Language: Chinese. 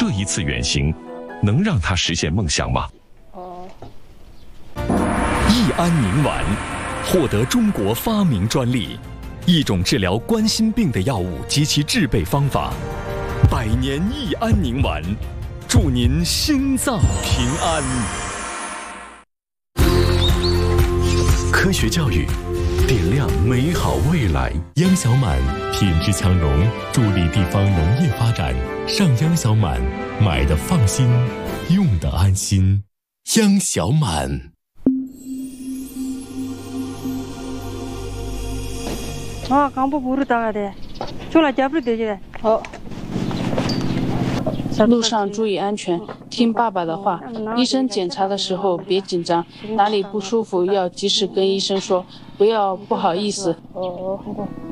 这一次远行能让他实现梦想吗？ 益安宁丸获得中国发明专利，一种治疗冠心病的药物及其制备方法。百年益安宁丸，祝您心脏平安。科学教育，点亮美好未来。 秧小满品质强农，助力地方农业发展。上秧小满，买的放心，用的安心。秧小满。 路上注意安全，听爸爸的话。医生检查的时候别紧张，哪里不舒服要及时跟医生说，不要不好意思。